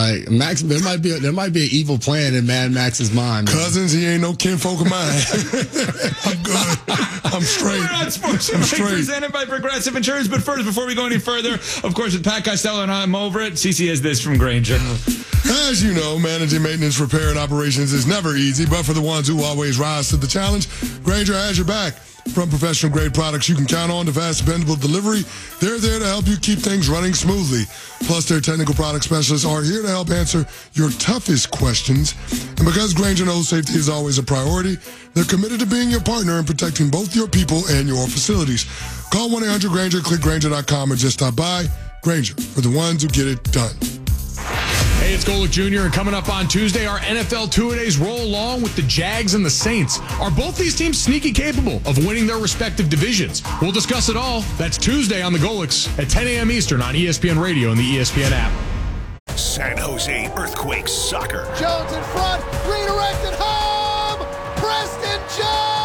Like Max, there might be an evil plan in Mad Max's mind. Cousins, he ain't no kinfolk of mine. I'm good. I'm straight. We're on Sports Tonight, presented by Progressive Insurance. But first, before we go any further, of course, with Pat Costello and I'm over it, CC has this from Grainger. As you know, managing maintenance, repair, and operations is never easy, but for the ones who always rise to the challenge, Grainger has your back. From professional-grade products you can count on to fast, dependable delivery, they're there to help you keep things running smoothly. Plus, their technical product specialists are here to help answer your toughest questions. And because Grainger knows safety is always a priority, they're committed to being your partner in protecting both your people and your facilities. Call 1-800-GRAINGER, click Grainger.com, or just stop by. Grainger, for the ones who get it done. Hey, it's Golick Jr., and coming up on Tuesday, our NFL two-a-days roll along with the Jags and the Saints. Are both these teams sneaky capable of winning their respective divisions? We'll discuss it all. That's Tuesday on the Golicks at 10 a.m. Eastern on ESPN Radio and the ESPN app. San Jose Earthquakes soccer. Jones in front, redirected home, Preston John!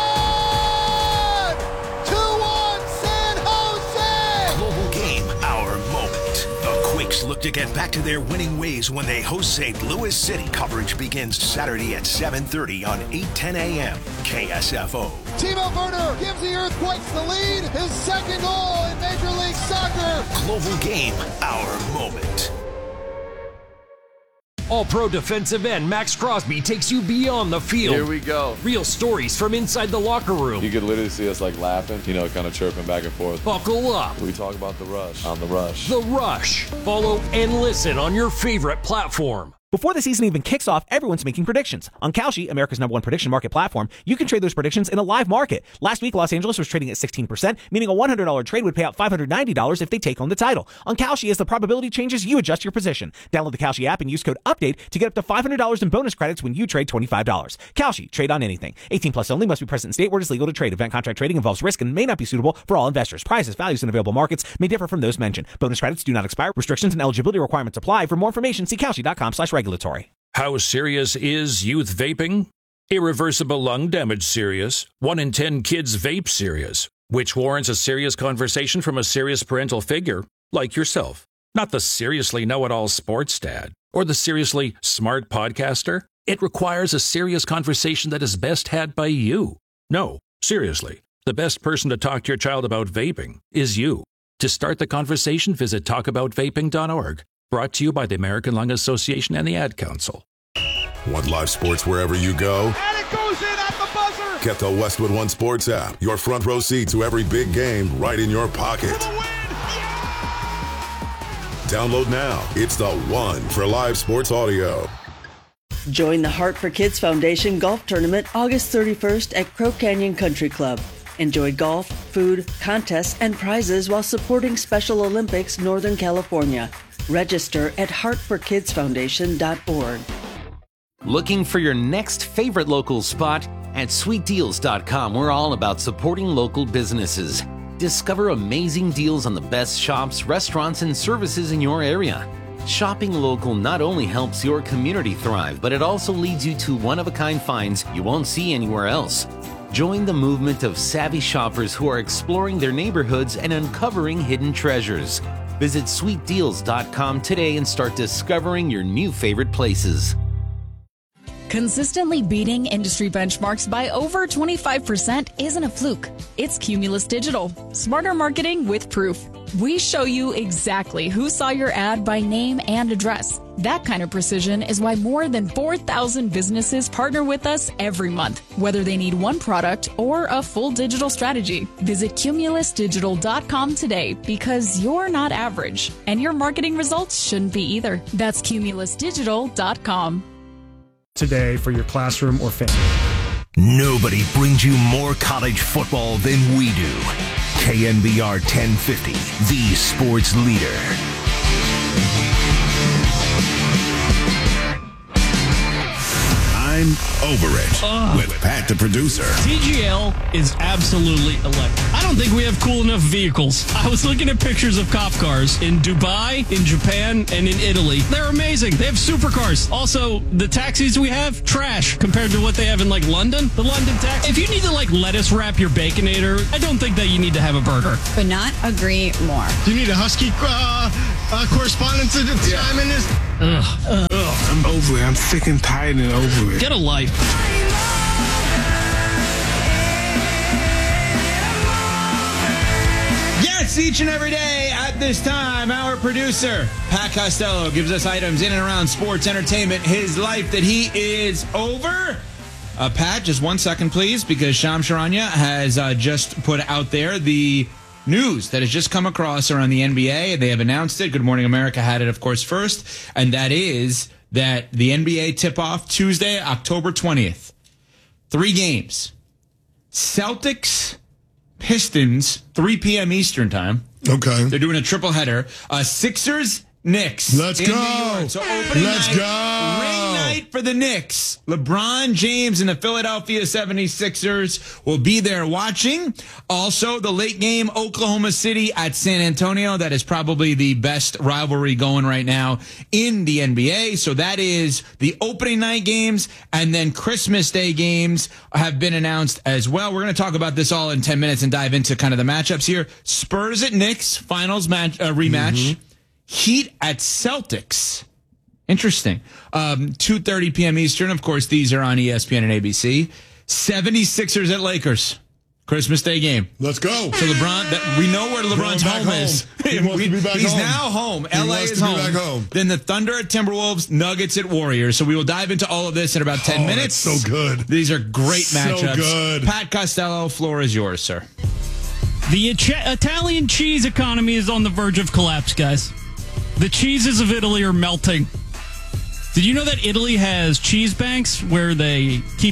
2-1 San Jose! Global game, our moment. The Quakes look to get back to their winning ways when they host St. Louis City. Coverage begins Saturday at 7:30 on 8:10 a.m. KSFO. Timo Werner gives the Earthquakes the lead, his second goal in Major League Soccer. Global game, our moment. All-Pro defensive end Max Crosby takes you beyond the field. Here we go. Real stories from inside the locker room. You could literally see us laughing, kind of chirping back and forth. Buckle up. We talk about The Rush on The Rush. The Rush. Follow and listen on your favorite platform. Before the season even kicks off, everyone's making predictions. On Kalshi, America's #1 prediction market platform, you can trade those predictions in a live market. Last week, Los Angeles was trading at 16%, meaning a $100 trade would pay out $590 if they take home the title. On Kalshi, as the probability changes, you adjust your position. Download the Kalshi app and use code UPDATE to get up to $500 in bonus credits when you trade $25. Kalshi, trade on anything. 18 plus only, must be present in state where it is legal to trade. Event contract trading involves risk and may not be suitable for all investors. Prices, values, and available markets may differ from those mentioned. Bonus credits do not expire. Restrictions and eligibility requirements apply. For more information, see Kalshi.com/regulatory. How serious is youth vaping? Irreversible lung damage serious. 1 in 10 kids vape serious, which warrants a serious conversation from a serious parental figure like yourself. Not the seriously know-it-all sports dad or the seriously smart podcaster. It requires a serious conversation that is best had by you. No, seriously, the best person to talk to your child about vaping is you. To start the conversation, visit talkaboutvaping.org. Brought to you by the American Lung Association and the Ad Council. Want live sports wherever you go? And it goes in at the buzzer! Get the Westwood One Sports app. Your front row seat to every big game right in your pocket. Download now. It's the one for live sports audio. Join the Heart for Kids Foundation Golf Tournament August 31st at Crow Canyon Country Club. Enjoy golf, food, contests, and prizes while supporting Special Olympics Northern California. Register at heartforkidsfoundation.org. Looking for your next favorite local spot? At sweetdeals.com, we're all about supporting local businesses. Discover amazing deals on the best shops, restaurants, and services in your area. Shopping local not only helps your community thrive, but it also leads you to one-of-a-kind finds you won't see anywhere else. Join the movement of savvy shoppers who are exploring their neighborhoods and uncovering hidden treasures. Visit sweetdeals.com today and start discovering your new favorite places. Consistently beating industry benchmarks by over 25% isn't a fluke. It's Cumulus Digital. Smarter marketing with proof. We show you exactly who saw your ad by name and address. That kind of precision is why more than 4,000 businesses partner with us every month, whether they need one product or a full digital strategy. Visit cumulusdigital.com today because you're not average, and your marketing results shouldn't be either. That's cumulusdigital.com. Today for your classroom or family. Nobody brings you more college football than we do. KNBR 1050, the sports leader. I'm over it with Pat the producer. TGL is absolutely electric. I don't think we have cool enough vehicles. I was looking at pictures of cop cars in Dubai, in Japan, and in Italy. They're amazing. They have supercars. Also, the taxis we have, trash compared to what they have in London. The London taxi. If you need to lettuce wrap your Baconator, I don't think that you need to have a burger. Could not agree more. Do you need a Husky correspondent to chime in this? I'm over it. I'm sick and tired and over it. Get a life. Yes, each and every day at this time, our producer, Pat Costello, gives us items in and around sports, entertainment, his life that he is over. Pat, just 1 second, please, because Shams Charania has just put out there the news that has just come across around the NBA. They have announced it. Good Morning America had it, of course, first. And that is that the NBA tip-off Tuesday, October 20th. 3 games. Celtics, Pistons, 3 p.m. Eastern time. Okay. They're doing a triple header. Sixers, Knicks. Let's go. New York. So opening Let's night, go. ring night for the Knicks. LeBron James and the Philadelphia 76ers will be there watching. Also, the late game, Oklahoma City at San Antonio. That is probably the best rivalry going right now in the NBA. So that is the opening night games. And then Christmas Day games have been announced as well. We're going to talk about this all in 10 minutes and dive into kind of the matchups here. Spurs at Knicks, finals match rematch. Mm-hmm. Heat at Celtics. Interesting. 2:30 p.m. Eastern. Of course, these are on ESPN and ABC. 76ers at Lakers. Christmas Day game. Let's go. So LeBron, we know where LeBron's home is. He wants to be back He's home. now home. He LA wants is to be home. back home. Then the Thunder at Timberwolves, Nuggets at Warriors. So we will dive into all of this in about 10 minutes. That's so good. These are great So matchups. good. Pat Costello, floor is yours, sir. The Italian cheese economy is on the verge of collapse, guys. The cheeses of Italy are melting. Did you know that Italy has cheese banks where they keep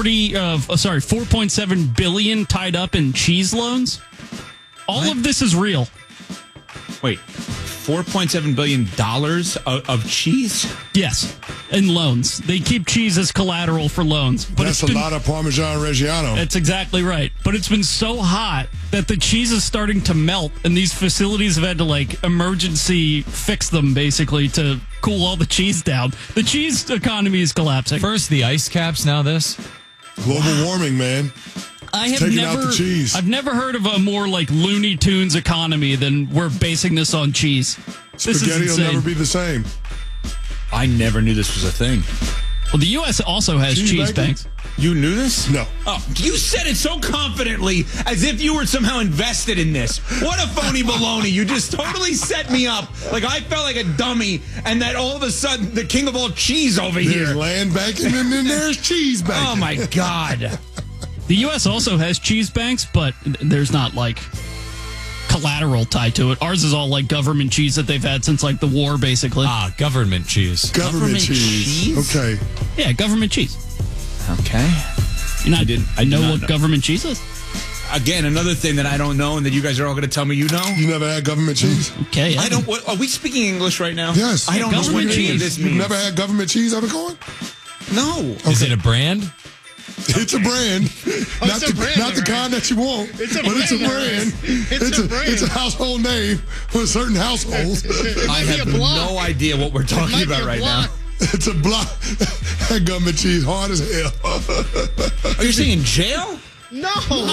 4.7 billion tied up in cheese loans? All of this is real. Wait, $4.7 billion of cheese? Yes, in loans. They keep cheese as collateral for loans. But That's a lot of Parmesan Reggiano. That's exactly right. But it's been so hot that the cheese is starting to melt, and these facilities have had to, emergency fix them, basically, to cool all the cheese down. The cheese economy is collapsing. First the ice caps, now this. Global warming, man. Out the cheese. I've never heard of a more Looney Tunes economy than we're basing this on cheese. Spaghetti will never be the same. I never knew this was a thing. Well, the U.S. also has cheese banks. You knew this? No. Oh, you said it so confidently, as if you were somehow invested in this. What a phony baloney. You just totally set me up. I felt like a dummy, and that all of a sudden, the king of all cheese over There's here. land banking, and then there's cheese banking. Oh, my God. The U.S. also has cheese banks, but there's not, collateral tied to it. Ours is all, government cheese that they've had since, the war, basically. Government cheese. Government cheese. Okay. Yeah, government cheese. Okay. I know what government cheese is. Again, another thing that I don't know and that you guys are all going to tell me you know. You never had government cheese? Okay. I don't. Are we speaking English right now? Yes. I don't know what any of this means. You've never had government cheese ever going? No. Okay. Is it a brand? It's a brand. Not the kind that you want. It's a brand. It's a household name for a certain household. I have no idea what we're talking about right now. It's a block. That government cheese hard as hell. Are you saying jail? No.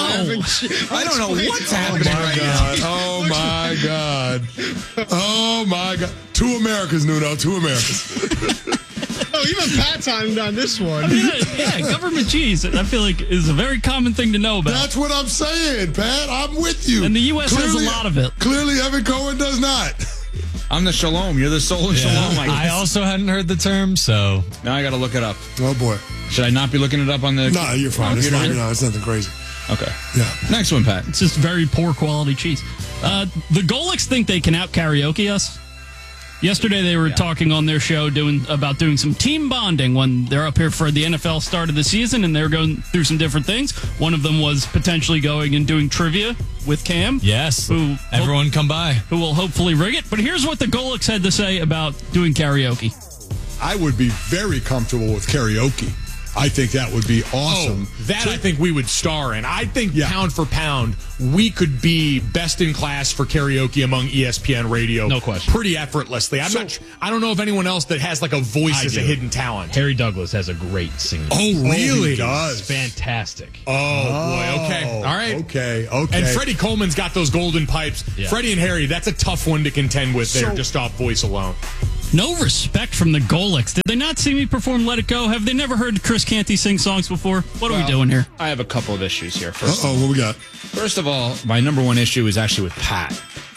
I don't know what's happening right now. Oh, my God. Oh, my God. 2 Americas, Nuno. 2 Americas. Oh, even Pat's on this one. Yeah, government cheese, I feel like, is a very common thing to know about. That's what I'm saying, Pat. I'm with you. And the U.S. has a lot of it. Clearly, Evan Cohen does not. I'm the Shalom. You're the Soul and Shalom. I also hadn't heard the term, so now I got to look it up. Oh, boy. Should I not be looking it up on the... No, you're fine. It's nothing crazy. Okay. Yeah. Next one, Pat. It's just very poor quality cheese. The Golics think they can out-karaoke us. Yesterday they were talking on their show about doing some team bonding when they're up here for the NFL start of the season, and they were going through some different things. One of them was potentially going and doing trivia with Cam. Yes. Everyone come by. Who will hopefully rig it. But here's what the Golics had to say about doing karaoke. I would be very comfortable with karaoke. I think that would be awesome. I think we would star in. I think pound for pound, we could be best in class for karaoke among ESPN radio. No question. Pretty effortlessly. I don't know of anyone else that has like a voice as a hidden talent. Harry Douglas has a great singing. Oh, really? He does. It's fantastic. Oh, boy. Okay. All right. Okay. And Freddie Coleman's got those golden pipes. Yeah. Freddie and Harry, that's a tough one to contend with there, just off voice alone. No respect from the Golics. Did they not see me perform Let It Go? Have they never heard Chris Canty sing songs before? What are we doing here? I have a couple of issues here. First what we got? First of all, my number one issue is actually with Pat.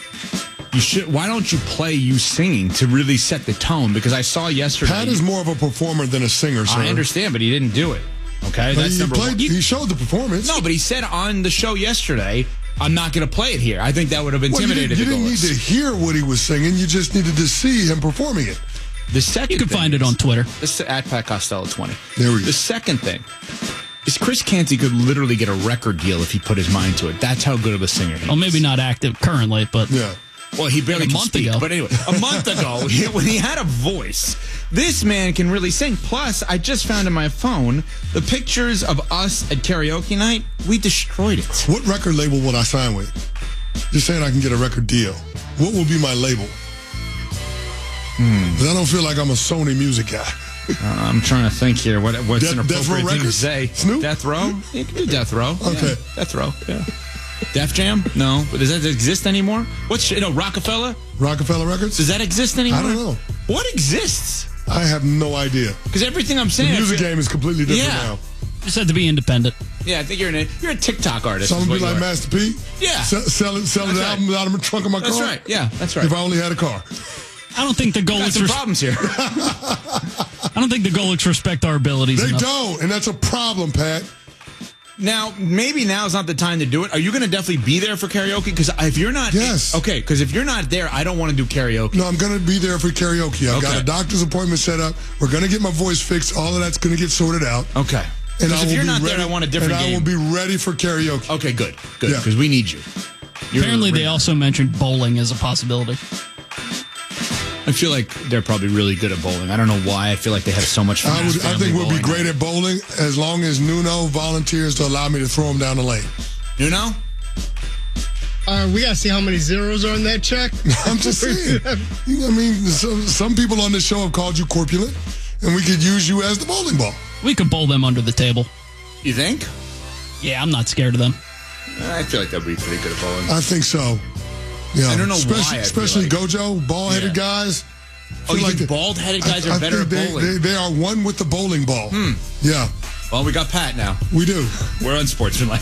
Why don't you play you singing to really set the tone? Because I saw yesterday. Pat is more of a performer than a singer, sir. I understand, but he didn't do it. Okay, that's number one. He showed the performance. No, but he said on the show yesterday, I'm not going to play it here. I think that would have intimidated you the didn't need to hear what he was singing. You just needed to see him performing it. The second You can find it on Twitter. This is at Pat Costello 20. There we go. The second thing is Chris Canty could literally get a record deal if he put his mind to it. That's how good of a singer he is. Well, maybe not active currently, but Well, he barely can speak. ago. But anyway, a month ago, when he had a voice, this man can really sing. Plus, I just found in my phone the pictures of us at karaoke night. We destroyed it. What record label would I sign with? Just saying I can get a record deal. What will be my label? Because I don't feel like I'm a Sony music guy. I'm trying to think here. What's an appropriate thing to say? Snoop? Death Row? You can do Death Row. Okay. Yeah. Death Row, yeah. Def Jam? No. But does that exist anymore? Rockefeller? Rockefeller Records? Does that exist anymore? I don't know. What exists? I have no idea. Because everything I'm saying... The music game is completely different now. Just had to be independent. Yeah, I think you're a TikTok artist. Some be like Master P? Yeah. Selling the album out of the trunk of my car? That's right. Yeah, that's right. If I only had a car. I don't think the Got Golics some problems here. I don't think the Golics respect our abilities They enough. don't, and that's a problem, Pat. Now, maybe now's not the time to do it. Are you going to definitely be there for karaoke? Because if you're not... Yes. Okay, because if you're not there, I don't want to do karaoke. No, I'm going to be there for karaoke. I've got a doctor's appointment set up. We're going to get my voice fixed. All of that's going to get sorted out. Okay. And if you're not there, I want a different game. And I will be ready for karaoke. Okay, good. Good, because we need you. Apparently, they also mentioned bowling as a possibility. I feel like they're probably really good at bowling. I don't know why. I feel like they have so much fun. I think we'll be great at bowling as long as Nuno volunteers to allow me to throw him down the lane. Nuno? We got to see how many zeros are in that check. I'm just saying. I mean, some people on this show have called you corpulent, and we could use you as the bowling ball. We could bowl them under the table. You think? Yeah, I'm not scared of them. I feel like they'll be pretty good at bowling. I think so. Yeah. I don't know why. Especially Gojo, bald-headed guys. Oh, you think bald-headed guys are better at bowling? They are one with the bowling ball. Yeah. Well, we got Pat now. We do. We're unsportsmanlike.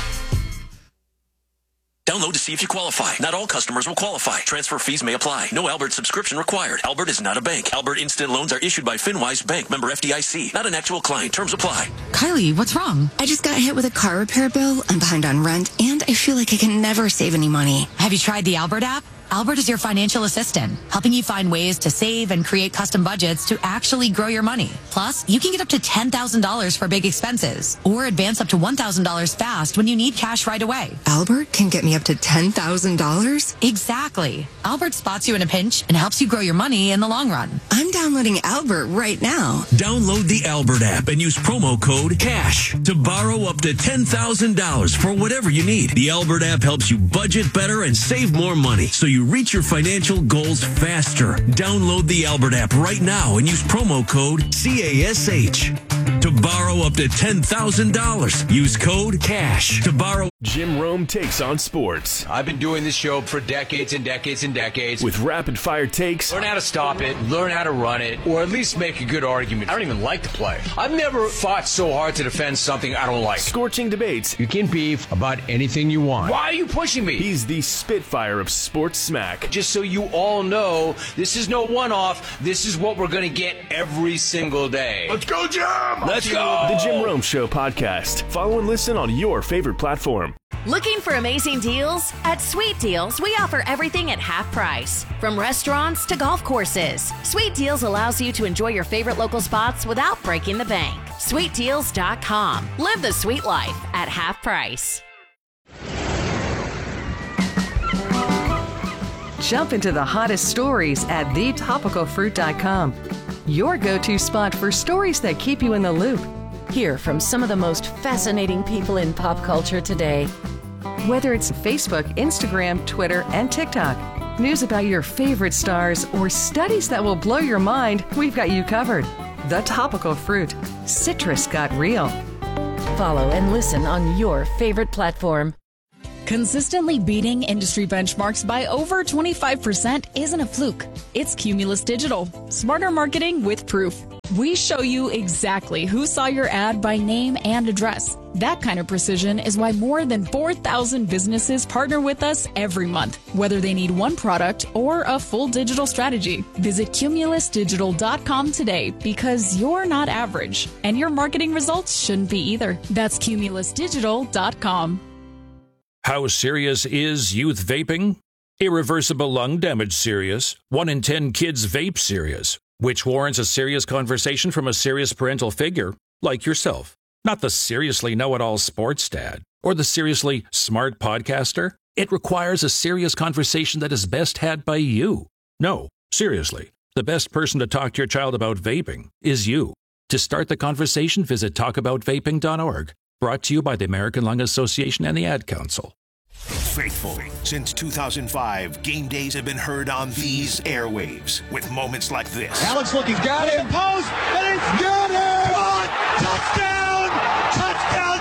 Download to see if you qualify. Not all customers will qualify. Transfer fees may apply. No Albert subscription required. Albert is not a bank. Albert Instant Loans are issued by FinWise Bank, member FDIC. Not an actual client. Terms apply. Kylie, what's wrong? I just got hit with a car repair bill. I'm behind on rent, and I feel like I can never save any money. Have you tried the Albert app? Albert is your financial assistant, helping you find ways to save and create custom budgets to actually grow your money. Plus, you can get up to $10,000 for big expenses or advance up to $1,000 fast when you need cash right away. Albert can get me up to $10,000? Exactly. Albert spots you in a pinch and helps you grow your money in the long run. I'm downloading Albert right now. Download the Albert app and use promo code CASH to borrow up to $10,000 for whatever you need. The Albert app helps you budget better and save more money so you reach your financial goals faster. Download the Albert app right now and use promo code CASH to borrow up to $10,000. Use code CASH to borrow. Jim Rome takes on sports. I've been doing this show for decades and decades and decades. With rapid-fire takes. Learn how to stop it, learn how to run it, or at least make a good argument. I don't even like the play. I've never fought so hard to defend something I don't like. Scorching debates. You can beef about anything you want. Why are you pushing me? He's the Spitfire of Sports Smack. Just so you all know, this is no one-off. This is what we're going to get every single day. Let's go, Jim! Let's go! The Jim Rome Show podcast. Follow and listen on your favorite platform. Looking for amazing deals? At Sweet Deals, we offer everything at half price. From restaurants to golf courses, Sweet Deals allows you to enjoy your favorite local spots without breaking the bank. SweetDeals.com. Live the sweet life at half price. Jump into the hottest stories at thetopicalfruit.com. Your go-to spot for stories that keep you in the loop. Hear from some of the most fascinating people in pop culture today. Whether it's Facebook, Instagram, Twitter, and TikTok, news about your favorite stars, or studies that will blow your mind, we've got you covered. The Topical Fruit. Citrus got real. Follow and listen on your favorite platform. Consistently beating industry benchmarks by over 25% isn't a fluke. It's Cumulus Digital. Smarter marketing with proof. We show you exactly who saw your ad by name and address. That kind of precision is why more than 4,000 businesses partner with us every month, whether they need one product or a full digital strategy. Visit cumulusdigital.com today because you're not average, and your marketing results shouldn't be either. That's cumulusdigital.com. How serious is youth vaping? Irreversible lung damage serious. 1 in 10 kids vape serious, which warrants a serious conversation from a serious parental figure like yourself. Not the seriously know-it-all sports dad or the seriously smart podcaster. It requires a serious conversation that is best had by you. No, seriously, the best person to talk to your child about vaping is you. To start the conversation, visit talkaboutvaping.org. Brought to you by the American Lung Association and the Ad Council. Faithful. Since 2005, game days have been heard on these airwaves with moments like this. Alex looking, got him, post, and it's got him! Touchdown! Touchdown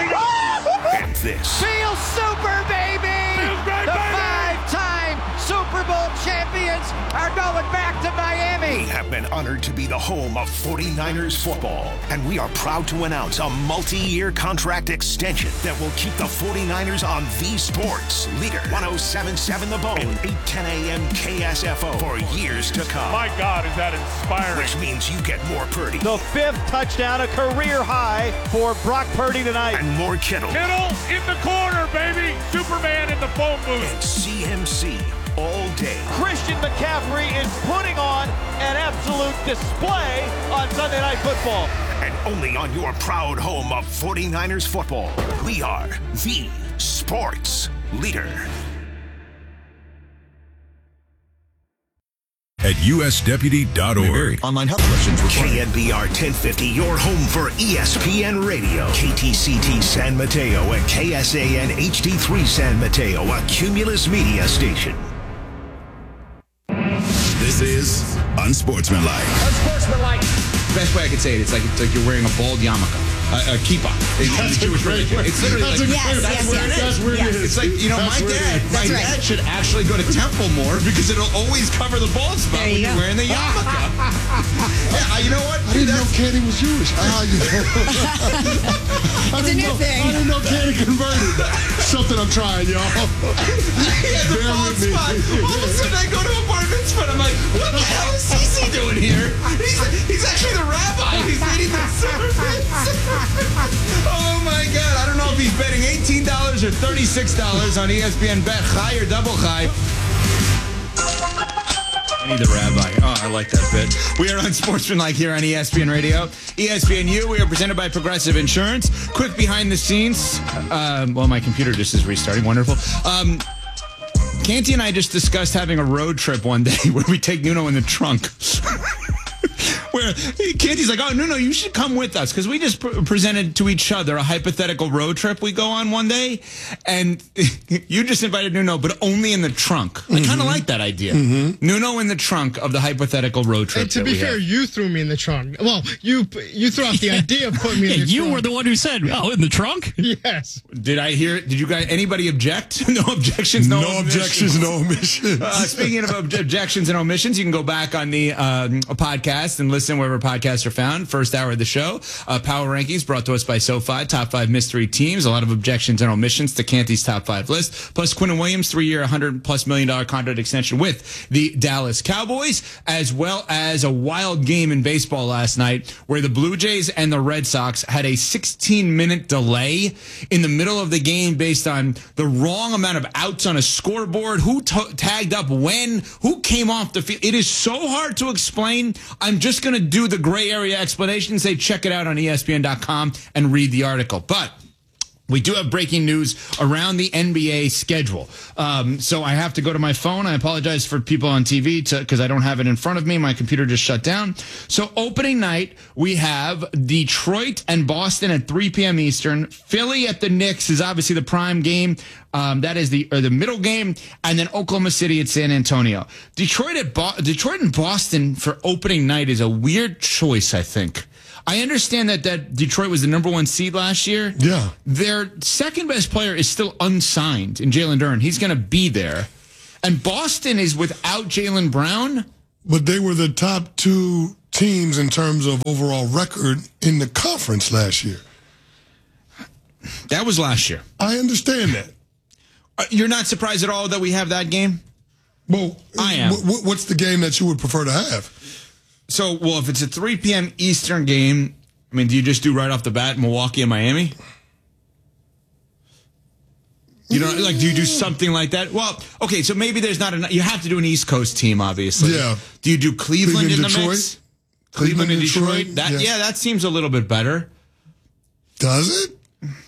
49! And this. Feel super, baby! The five-time Super Bowl champions are going back to Miami! We have been honored to be the home of 49ers football, and we are proud to announce a multi-year contract extension that will keep the 49ers on the sports leader. 107.7 The Bone, 8:10 a.m. KSFO for years to come. My God, is that inspiring. Which means you get more Purdy. The 5th touchdown, a career high for Brock Purdy tonight. And more Kittle. Kittle in the corner, baby! Superman in the phone booth. And CMC all day. Christian McCaffrey is putting on an absolute display on Sunday Night Football. And only on your proud home of 49ers football, we are the sports leader. At usdeputy.org. Online health questions required. KNBR 1050, your home for ESPN Radio. KTCT San Mateo and KSAN HD3 San Mateo, a Cumulus media station. This is Unsportsmanlike. Unsportsmanlike. Best way I could say it, it's like you're wearing a bald yarmulke, a kippah. It's literally That's where it is. It's like, my dad should actually go to temple more because it'll always cover the bald spot when you're wearing the yarmulke. Yeah, you know what? I didn't know Candy was Jewish. It's a new thing. I didn't know Candy converted. Something I'm trying, y'all. Yeah, the bald spot. All of a sudden I go to a bar mitzvah and I'm like, what the hell is Cece doing here? He's actually the rabbi. He's eating the service. Oh my God. I don't know if he's betting $18 or $36 on ESPN Bet Chai or Double Chai. I need the rabbi. Oh, I like that bit. We are on Sportsmanlike here on ESPN Radio. ESPNU, we are presented by Progressive Insurance. Quick behind the scenes. My computer just is restarting. Wonderful. Canty and I just discussed having a road trip one day where we take Nuno in the trunk. Where Canty's like, oh, Nuno, you should come with us because we just presented to each other a hypothetical road trip we go on one day. And you just invited Nuno, but only in the trunk. I kind of like that idea. Nuno in the trunk of the hypothetical road trip. And to be fair, you threw me in the trunk. Well, you threw out the idea of putting me in the trunk. You were the one who said, oh, in the trunk? Yes. Did you guys, anybody object? No objections, no objections, no omissions. Speaking of objections and omissions, you can go back on the podcast and listen wherever podcasts are found. First hour of the show. Power Rankings brought to us by SoFi. Top 5 mystery teams. A lot of objections and omissions to Canty's top 5 list. Plus Quinnen Williams, 3-year, $100+ million contract extension with the Dallas Cowboys, as well as a wild game in baseball last night where the Blue Jays and the Red Sox had a 16-minute delay in the middle of the game based on the wrong amount of outs on a scoreboard, who tagged up when, who came off the field. It is so hard to explain. I'm just going to do the gray area explanation, say check it out on ESPN.com and read the article. But We do have breaking news around the NBA schedule. So I have to go to my phone. I apologize for people on TV because I don't have it in front of me. My computer just shut down. So opening night, we have Detroit and Boston at 3 p.m. Eastern. Philly at the Knicks is obviously the prime game. That is the middle game. And then Oklahoma City at San Antonio. Detroit and Boston for opening night is a weird choice, I think. I understand that Detroit was the number 1 seed last year. Yeah. Their second best player is still unsigned in Jalen Duren. He's going to be there. And Boston is without Jaylen Brown. But they were the top 2 teams in terms of overall record in the conference last year. That was last year. I understand that. You're not surprised at all that we have that game? Well, I am. What's the game that you would prefer to have? So, well, if it's a 3 p.m. Eastern game, I mean, do you just do right off the bat Milwaukee and Miami? You know, like, do you do something like that? Well, okay, so maybe there's not enough. You have to do an East Coast team, obviously. Yeah. Do you do Cleveland in the Detroit? mix? Cleveland and Detroit? Yeah, that seems a little bit better. Does it?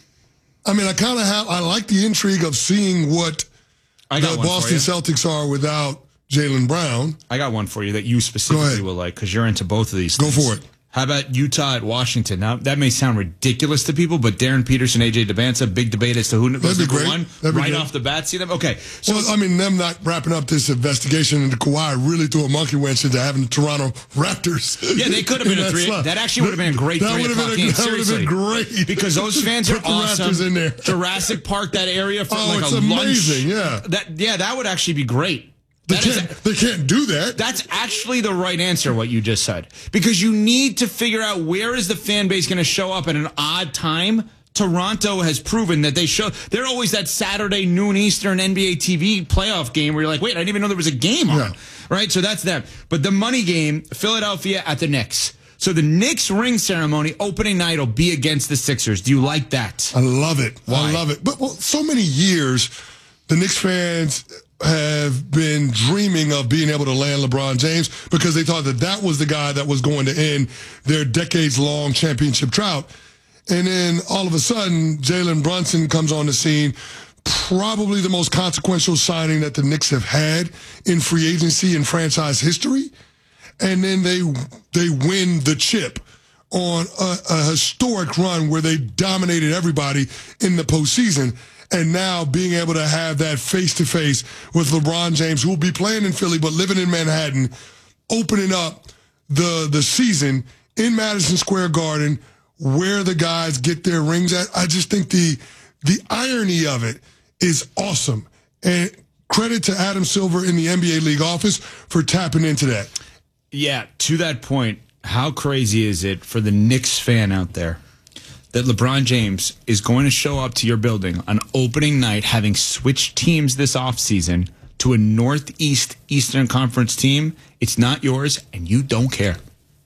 I mean, I like the intrigue of seeing what the Boston Celtics are without Jaylen Brown. I got one for you that you specifically will like because you're into both of these things. Go for it. How about Utah at Washington? Now, that may sound ridiculous to people, but Darren Peterson, AJ Dubance, big debate as to who goes number 1. Right off the bat, see them? Okay. So, well, I mean, them not wrapping up this investigation into Kawhi really threw a monkey wrench into having the Toronto Raptors. Yeah, they could have been a 3. That actually would have been a great 3 o'clock game. That would have been great. Because those fans are awesome. Raptors in there. Jurassic Park, that area for it's a amazing, lunch. Yeah. That would actually be great. They can't do that. That's actually the right answer, what you just said. Because you need to figure out where is the fan base going to show up at an odd time. Toronto has proven that they're always that Saturday noon Eastern NBA TV playoff game where you're like, wait, I didn't even know there was a game on. Right? So that's them. But the money game, Philadelphia at the Knicks. So the Knicks ring ceremony opening night will be against the Sixers. Do you like that? I love it. Why? I love it. But so many years, the Knicks fans have been dreaming of being able to land LeBron James because they thought that was the guy that was going to end their decades-long championship drought. And then all of a sudden, Jalen Brunson comes on the scene, probably the most consequential signing that the Knicks have had in free agency in franchise history. And then they win the chip on a historic run where they dominated everybody in the postseason. And now being able to have that face-to-face with LeBron James, who will be playing in Philly but living in Manhattan, opening up the season in Madison Square Garden where the guys get their rings at. I just think the irony of it is awesome. And credit to Adam Silver in the NBA league office for tapping into that. Yeah, to that point, how crazy is it for the Knicks fan out there that LeBron James is going to show up to your building on opening night, having switched teams this offseason to a Northeast Eastern Conference team? It's not yours, and you don't care.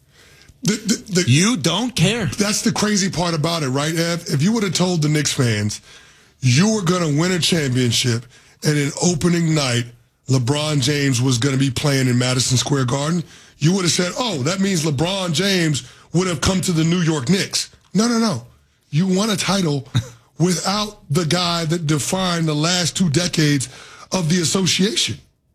You don't care. That's the crazy part about it, right, Ev? If you would have told the Knicks fans you were going to win a championship and in opening night, LeBron James was going to be playing in Madison Square Garden, you would have said, oh, that means LeBron James would have come to the New York Knicks. No. You won a title without the guy that defined the last 2 decades of the association.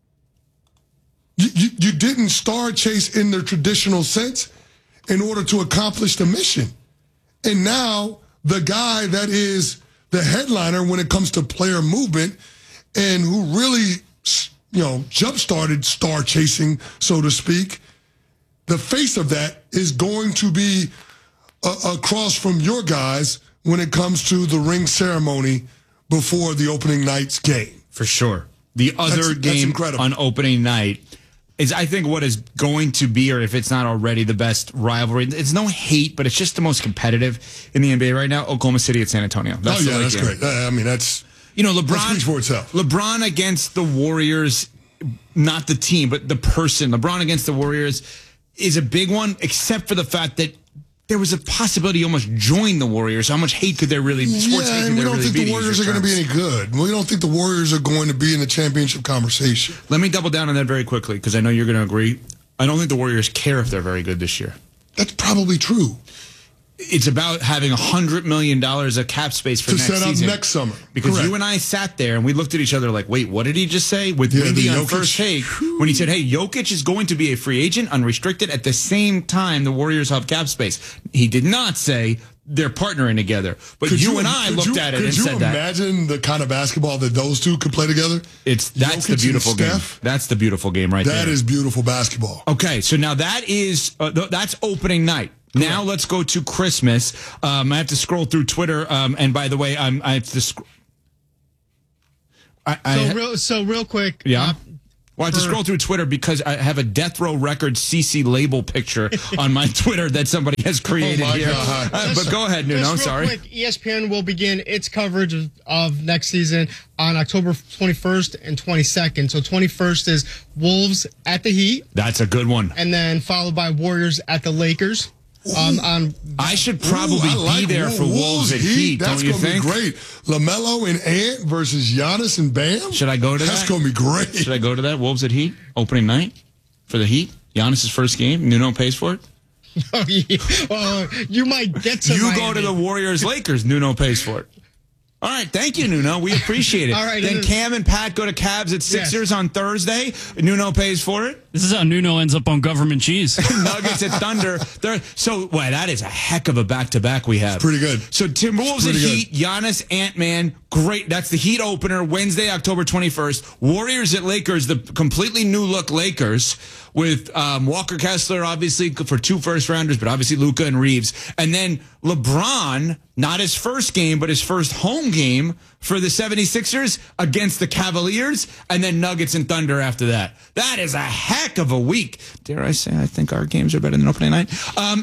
You didn't star chase in the traditional sense in order to accomplish the mission. And now the guy that is the headliner when it comes to player movement and who really, jump-started star chasing, so to speak, the face of that is going to be across from your guys when it comes to the ring ceremony before the opening night's game. For sure. The other game on opening night is, I think, what is going to be, or if it's not already, the best rivalry. It's no hate, but it's just the most competitive in the NBA right now. Oklahoma City at San Antonio. That's that's great. I mean, that's... LeBron, that speaks for itself. LeBron against the Warriors, not the team, but the person. LeBron against the Warriors is a big one, except for the fact that there was a possibility he almost joined the Warriors. How much hate could there really be? And we don't think the Warriors are going to be any good. We don't think the Warriors are going to be in the championship conversation. Let me double down on that very quickly, because I know you're going to agree. I don't think the Warriors care if they're very good this year. That's probably true. It's about having $100 million of cap space for to next set up season. next summer. Because Correct. you and I sat there and we looked at each other like, wait, what did he just say? With Windy on first take, when he said, hey, Jokic is going to be a free agent, unrestricted, at the same time the Warriors have cap space. He did not say they're partnering together. But you and I looked at it and said that. Could you imagine the kind of basketball that those two could play together? That's Jokic the beautiful and game. Steph? That's the beautiful game right there. That is beautiful basketball. Okay, so now that is that's opening night. Now let's go to Christmas. I have to scroll through Twitter, and by the way, I have to. So real quick. Yeah. Well, I have to scroll through Twitter because I have a Death Row Records CC label picture on my Twitter that somebody has created here. But go ahead, Nuno. Sorry. Quick, ESPN will begin its coverage of next season on October 21st and 22nd. So 21st is Wolves at the Heat. That's a good one. And then followed by Warriors at the Lakers. I should probably be there for Wolves at Heat. That's don't you think? Be great. LaMelo and Ant versus Giannis and Bam. Should I go to that? That's going to be great. Should I go to that? Wolves at Heat opening night for the Heat. Giannis's first game. Nuno pays for it. You might get to. You go to the Warriors Lakers. Nuno pays for it. All right, thank you, Nuno. We appreciate it. All right, then Cam and Pat go to Cavs at Sixers on Thursday. Nuno pays for it. This is how Nuno ends up on government cheese. Nuggets at Thunder. That is a heck of a back-to-back we have. It's pretty good. So Timberwolves at Heat, Giannis, Ant-Man, great. That's the Heat opener, Wednesday, October 21st. Warriors at Lakers, the completely new-look Lakers, with Walker Kessler, obviously, for 2 first-rounders, but obviously Luka and Reeves. And then LeBron, not his first game, but his first home game for the 76ers against the Cavaliers, and then Nuggets and Thunder after that. That is a heck of a week. Dare I say I think our games are better than opening night?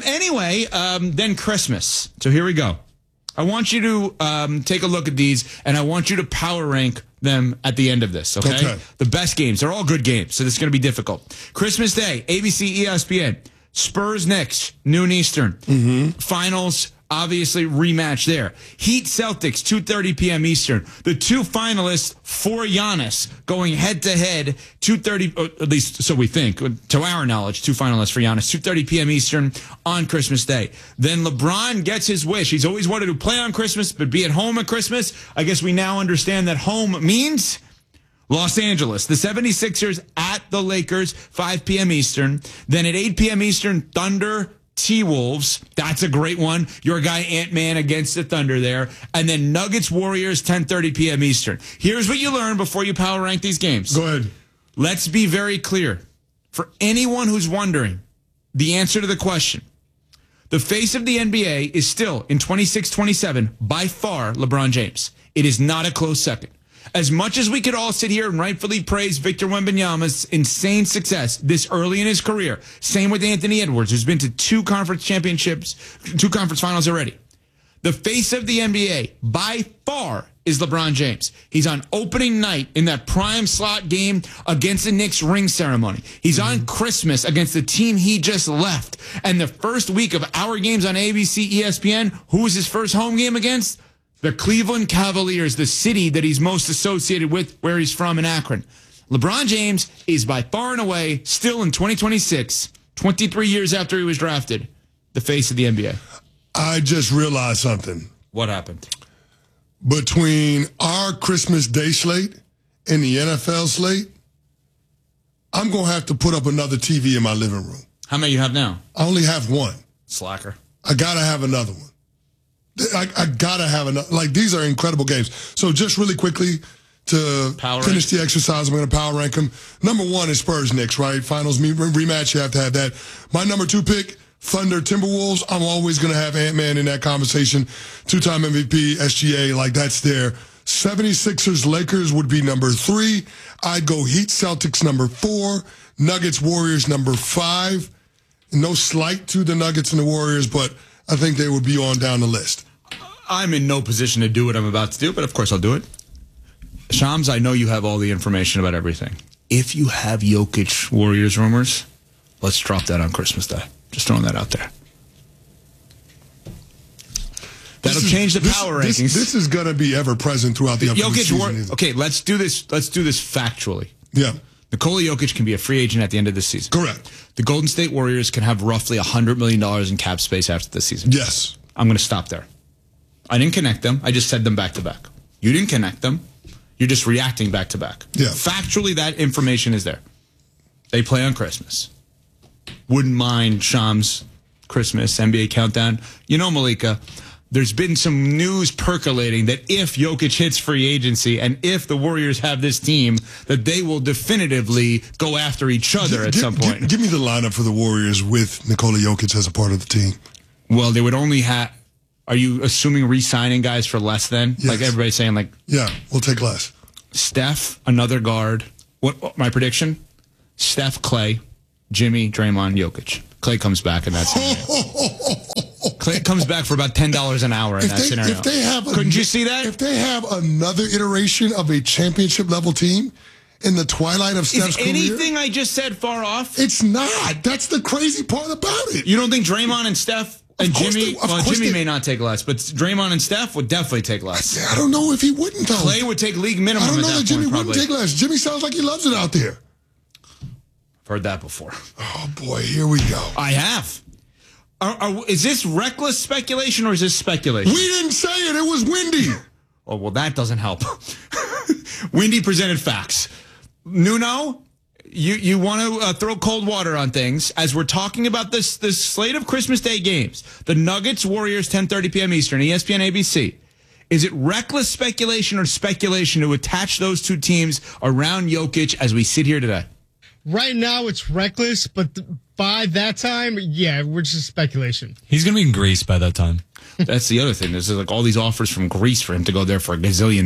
Then Christmas. So here we go. I want you to take a look at these, and I want you to power rank them at the end of this, okay? The best games. They're all good games, so this is going to be difficult. Christmas Day, ABC, ESPN. Spurs Knicks, noon Eastern. Finals, obviously, rematch there. Heat Celtics, 2:30 p.m. Eastern. The 2 finalists for Giannis going head-to-head, 2:30, at least so we think, to our knowledge, 2 finalists for Giannis, 2:30 p.m. Eastern on Christmas Day. Then LeBron gets his wish. He's always wanted to play on Christmas, but be at home at Christmas. I guess we now understand that home means Los Angeles. The 76ers at the Lakers, 5 p.m. Eastern. Then at 8 p.m. Eastern, Thunder, T-Wolves. That's a great one. Your guy Ant-Man against the Thunder there. And then Nuggets, Warriors, 10:30 p.m. Eastern. Here's what you learn before you power rank these games. Go ahead. Let's be very clear. For anyone who's wondering, the answer to the question, the face of the NBA is still, in 26-27, by far LeBron James. It is not a close second. As much as we could all sit here and rightfully praise Victor Wembanyama's insane success this early in his career, same with Anthony Edwards, who's been to 2 conference championships, 2 conference finals already. The face of the NBA, by far, is LeBron James. He's on opening night in that prime slot game against the Knicks ring ceremony. He's on Christmas against the team he just left. And the first week of our games on ABC, ESPN, who was his first home game against? The Cleveland Cavaliers, the city that he's most associated with, where he's from in Akron. LeBron James is by far and away, still in 2026, 23 years after he was drafted, the face of the NBA. I just realized something. What happened? Between our Christmas Day slate and the NFL slate, I'm going to have to put up another TV in my living room. How many you have now? I only have one. Slacker. I got to have another one. I got to have another. Like, these are incredible games. So just really quickly to finish the exercise, I'm going to power rank them. Number 1 is Spurs Knicks, right? Finals rematch, you have to have that. My number 2 pick, Thunder Timberwolves. I'm always going to have Ant-Man in that conversation. 2-time MVP, SGA, like that's there. 76ers Lakers would be number 3. I'd go Heat Celtics number 4. Nuggets Warriors number 5. No slight to the Nuggets and the Warriors, but I think they would be on down the list. I'm in no position to do what I'm about to do, but of course I'll do it. Shams, I know you have all the information about everything. If you have Jokic Warriors rumors, let's drop that on Christmas Day. Just throwing that out there. That'll change the power rankings. This is going to be ever present throughout the upcoming season. Okay, let's do this. Let's do this factually. Yeah. Nikola Jokic can be a free agent at the end of this season. Correct. The Golden State Warriors can have roughly $100 million in cap space after this season. Yes. I'm going to stop there. I didn't connect them. I just said them back to back. You didn't connect them. You're just reacting back to back. Yeah. Factually, that information is there. They play on Christmas. Wouldn't mind Shams' Christmas NBA countdown. You know, Malika, there's been some news percolating that if Jokic hits free agency and if the Warriors have this team, that they will definitively go after each other at some point. Give me the lineup for the Warriors with Nikola Jokic as a part of the team. Well, they would only have... Are you assuming re-signing guys for less than? Yes. Like everybody's saying, like... Yeah, we'll take less. Steph, another guard. What my prediction? Steph, Clay, Jimmy, Draymond, Jokic. Clay comes back in that scenario. Clay comes back for about $10 an hour in that scenario. Couldn't you see that? If they have another iteration of a championship-level team in the twilight of Steph's career... Is anything I just said far off? It's not. That's the crazy part about it. You don't think Draymond and Steph... And Jimmy, Jimmy may not take less, but Draymond and Steph would definitely take less. I don't know if he wouldn't, though. Clay would take league minimum. I don't know at that Jimmy point, wouldn't take less. Jimmy sounds like he loves it out there. I've heard that before. Oh, boy, here we go. I have. Is this reckless speculation or is this speculation? We didn't say it. It was Wendy. Oh, well, that doesn't help. Wendy presented facts. Nuno? You want to throw cold water on things as we're talking about this slate of Christmas Day games. The Nuggets, Warriors, 10:30 p.m. Eastern, ESPN, ABC. Is it reckless speculation or speculation to attach those two teams around Jokic as we sit here today? Right now, it's reckless, but by that time, yeah, we're just speculation. He's going to be in Greece by that time. That's the other thing. There's like all these offers from Greece for him to go there for $1 gazillion.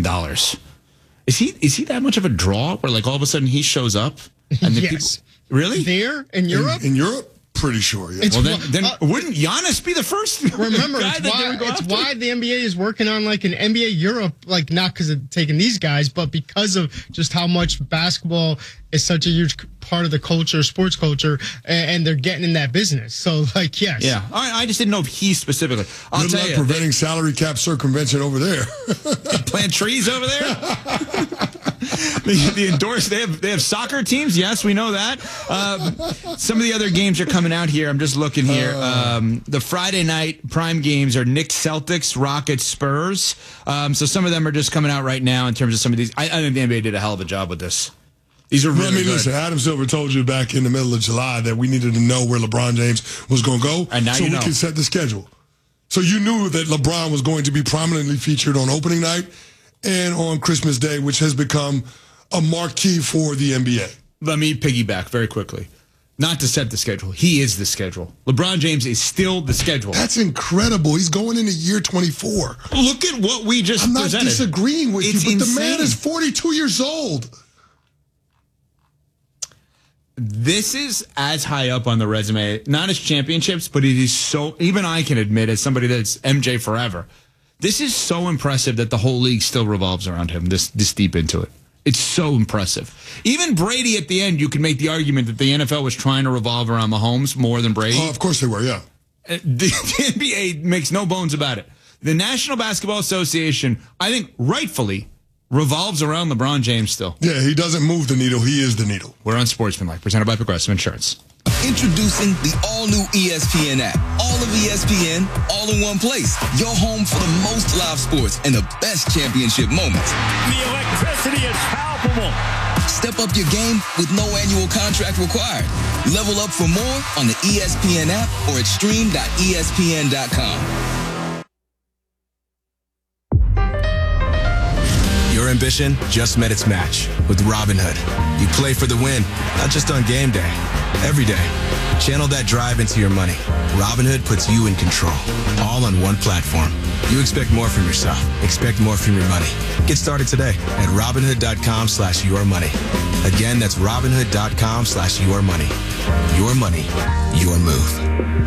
Is he that much of a draw where like all of a sudden he shows up? And the Yes. people, really? There in Europe? In Europe? Pretty sure, yeah. Well, then wouldn't Giannis be the first Remember, guy it's why the NBA is working on like an NBA Europe, like not because of taking these guys, but because of just how much basketball is such a huge part of the culture, sports culture, and they're getting in that business. So, like, yes. Yeah. I just didn't know if he specifically. Good luck preventing salary cap circumvention over there. Plant trees over there? the endorsed, they have soccer teams. Yes, we know that. Some of the other games are coming out here. I'm just looking here. The Friday night prime games are Knicks, Celtics, Rockets, Spurs. So some of them are just coming out right now in terms of some of these. I think the NBA did a hell of a job with this. These are really good. Listen, Adam Silver told you back in the middle of July that we needed to know where LeBron James was going to go, and now so we could set the schedule. So you knew that LeBron was going to be prominently featured on opening night and on Christmas Day, which has become a marquee for the NBA. Let me piggyback very quickly. Not to set the schedule. He is the schedule. LeBron James is still the schedule. That's incredible. He's going into year 24. Look at what we just presented. I'm not disagreeing with you, but the man is 42 years old. This is as high up on the resume, not as championships, but it is so, even I can admit as somebody that's MJ forever, this is so impressive that the whole league still revolves around him this deep into it. It's so impressive. Even Brady at the end, you can make the argument that the NFL was trying to revolve around Mahomes more than Brady. Oh, of course they were, yeah. The NBA makes no bones about it. The National Basketball Association, I think rightfully, revolves around LeBron James still. Yeah, he doesn't move the needle. He is the needle. We're on Sportsmanlike, presented by Progressive Insurance. Introducing the all-new ESPN app. All of ESPN, all in one place. Your home for the most live sports and the best championship moments. The electricity is palpable. Step up your game with no annual contract required. Level up for more on the ESPN app or at stream.espn.com. Your ambition just met its match with Robinhood. You play for the win, not just on game day, every day. Channel that drive into your money. Robinhood puts you in control, all on one platform. You expect more from yourself. Expect more from your money. Get started today at Robinhood.com/yourmoney. Again, that's Robinhood.com/yourmoney. Your money, your move.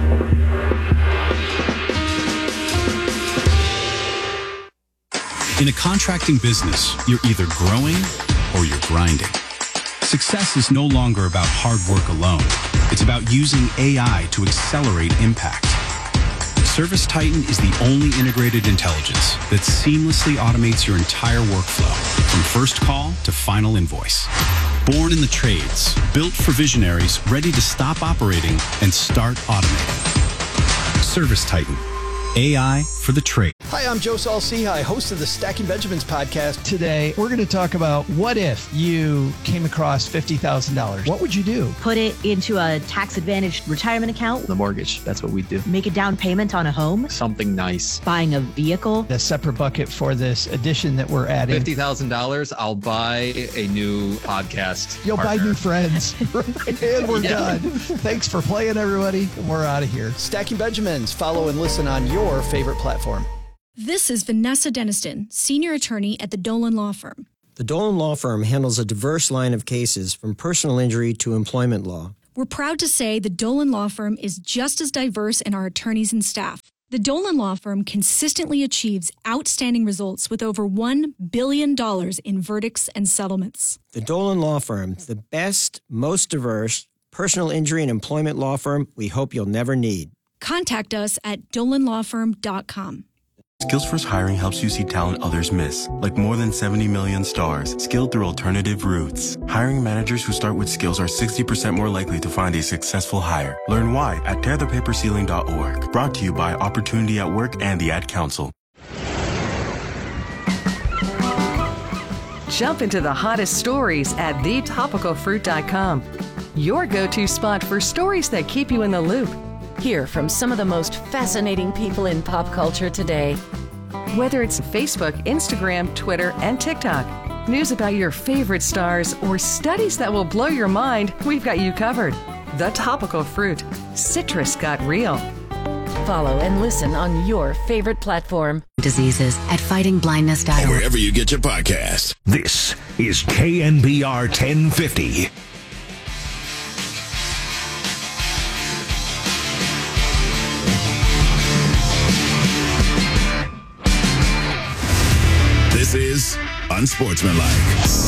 In a contracting business, you're either growing or you're grinding. Success is no longer about hard work alone. It's about using AI to accelerate impact. ServiceTitan is the only integrated intelligence that seamlessly automates your entire workflow, from first call to final invoice. Born in the trades, built for visionaries ready to stop operating and start automating. ServiceTitan. AI for the trade. Hi, I'm Joe Saul-Sehy, host of the Stacking Benjamins podcast. Today, we're going to talk about what if you came across $50,000. What would you do? Put it into a tax-advantaged retirement account. The mortgage, that's what we do. Make a down payment on a home. Something nice. Buying a vehicle. A separate bucket for this addition that we're adding. $50,000, I'll buy a new podcast. You'll partner. buy new friends. And we're done. Thanks for playing, everybody. We're out of here. Stacking Benjamins. Follow and listen on your favorite platform. This is Vanessa Deniston, senior attorney at the Dolan Law Firm. The Dolan Law Firm handles a diverse line of cases from personal injury to employment law. We're proud to say the Dolan Law Firm is just as diverse in our attorneys and staff. The Dolan Law Firm consistently achieves outstanding results with over $1 billion in verdicts and settlements. The Dolan Law Firm, the best, most diverse personal injury and employment law firm we hope you'll never need. Contact us at dolanlawfirm.com. SkillsFirst Hiring helps you see talent others miss, like more than 70 million stars, skilled through alternative routes. Hiring managers who start with skills are 60% more likely to find a successful hire. Learn why at tearthepaperceiling.org. Brought to you by Opportunity at Work and the Ad Council. Jump into the hottest stories at thetopicalfruit.com. Your go-to spot for stories that keep you in the loop. Hear from some of the most fascinating people in pop culture today. Whether it's Facebook, Instagram, Twitter, and TikTok, news about your favorite stars, or studies that will blow your mind, we've got you covered. The Topical Fruit. Citrus got real. Follow and listen on your favorite platform. Diseases at fightingblindness.org. Wherever you get your podcast. This is KNBR 1050. This is Unsportsmanlike.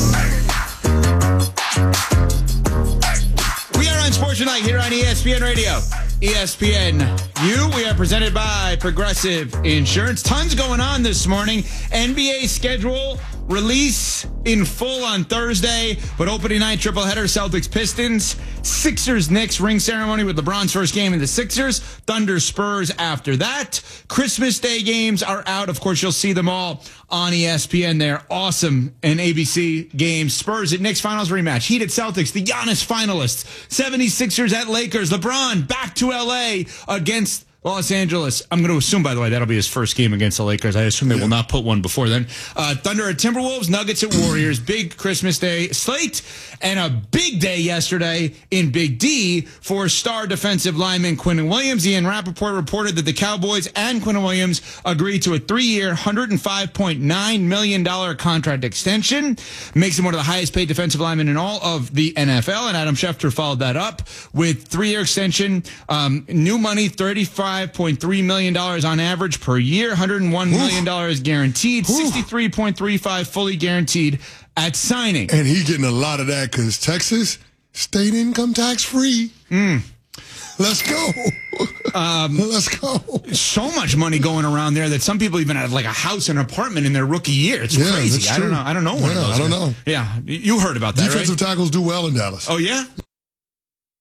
We are Unsportsmanlike here on ESPN Radio. ESPN we are presented by Progressive Insurance. Tons going on this morning. NBA schedule release in full on Thursday, but opening night triple-header, Celtics Pistons, Sixers Knicks ring ceremony with LeBron's first game in the Sixers, Thunder Spurs after that. Christmas Day games are out. Of course, you'll see them all on ESPN. They're awesome and ABC games. Spurs at Knicks finals rematch. Heat at Celtics, the Giannis finalists. 76ers at Lakers. LeBron back to LA against Los Angeles. I'm going to assume, by the way, that'll be his first game against the Lakers. I assume they will not put one before then. Thunder at Timberwolves, Nuggets at Warriors. Big Christmas Day slate, and a big day yesterday in Big D for star defensive lineman Quinnen Williams. Ian Rappaport reported that the Cowboys and Quinnen Williams agreed to a 3-year, $105.9 million contract extension. Makes him one of the highest paid defensive linemen in all of the NFL, and Adam Schefter followed that up with 3-year extension. New money, $35.3 million on average per year, $101 million guaranteed, $63.35 fully guaranteed at signing. And he getting a lot of that because Texas, state income tax free. Let's go. Let's go. So much money going around there that some people even have like a house and apartment in their rookie year. It's crazy. I don't know one of those. I don't know. Yeah, you heard about that, Defensive tackles do well in Dallas. Oh, yeah?